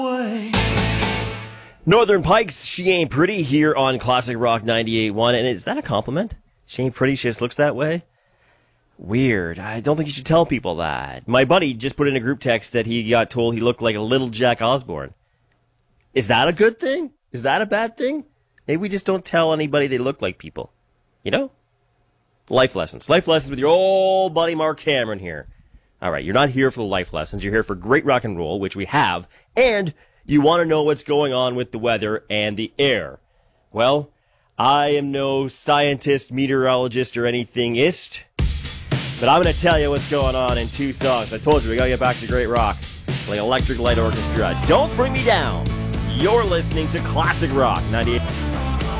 Northern Pikes, She Ain't Pretty here on Classic Rock 98.1. And is that a compliment? She ain't pretty, she just looks that way? Weird. I don't think you should tell people that. My buddy just put in a group text that he got told he looked like a little Jack Osborne. Is that a good thing? Is that a bad thing? Maybe we just don't tell anybody they look like people. You know? Life lessons. Life lessons with your old buddy Mark Cameron here. All right, you're not here for the life lessons. You're here for great rock and roll, which we have, and you want to know what's going on with the weather and the air. Well, I am no scientist, meteorologist, or anythingist, but I'm going to tell you what's going on in two songs. I told you, we got to get back to great rock. Like Electric Light Orchestra. Don't Bring Me Down. You're listening to Classic Rock 98.